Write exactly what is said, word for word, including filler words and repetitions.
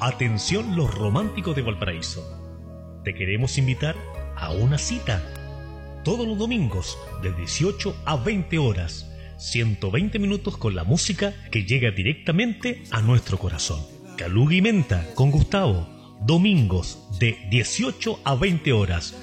Atención los románticos de Valparaíso. Te queremos invitar a una cita. Todos los domingos de dieciocho a veinte horas. ciento veinte minutos con la música que llega directamente a nuestro corazón. Caluga y Menta con Gustavo. Domingos de dieciocho a veinte horas